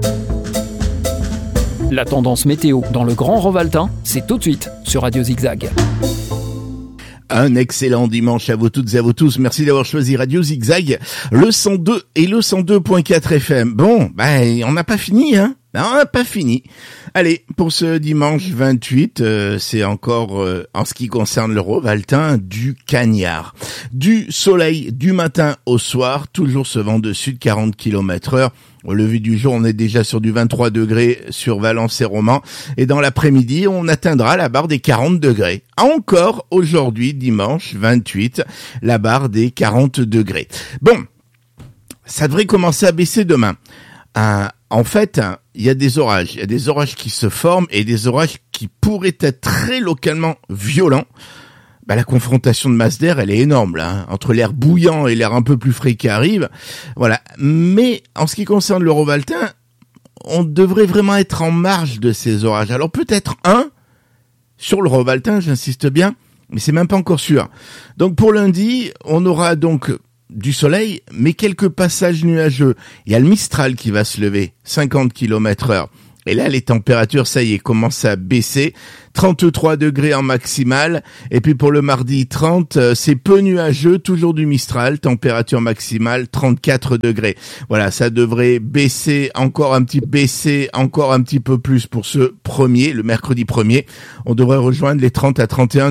La tendance météo dans le Grand Rovaltain, c'est tout de suite sur Radio Zigzag. Un excellent dimanche à vous toutes et à vous tous. Merci d'avoir choisi Radio Zigzag, le 102 et le 102.4 FM. Bon, on n'a pas fini, hein? Non, on n'a pas fini. Allez, pour ce dimanche 28, c'est encore, en ce qui concerne le Rovaltain, du cagnard. Du soleil du matin au soir, toujours ce vent de sud 40 km/h. Au lever du jour, on est déjà sur du 23 degrés sur Valence et Romans. Et dans l'après-midi, on atteindra la barre des 40 degrés. Encore aujourd'hui, dimanche 28, la barre des 40 degrés. Bon, ça devrait commencer à baisser demain. En fait, il y a des orages. Il y a des orages qui se forment et des orages qui pourraient être très localement violents. La confrontation de masse d'air, elle est énorme, là, hein, entre l'air bouillant et l'air un peu plus frais qui arrive. Voilà. Mais, en ce qui concerne le Rovaltain, on devrait vraiment être en marge de ces orages. Alors, peut-être sur le Rovaltain, j'insiste bien, mais c'est même pas encore sûr. Donc, pour lundi, on aura donc du soleil, mais quelques passages nuageux. Il y a le Mistral qui va se lever, 50 km/h. Et là, les températures, ça y est, commencent à baisser. 33 degrés en maximale. Et puis pour le mardi 30, c'est peu nuageux, toujours du Mistral. Température maximale, 34 degrés. Voilà, ça devrait baisser encore un petit peu plus pour ce premier, le mercredi 1er. On devrait rejoindre les 30 à 31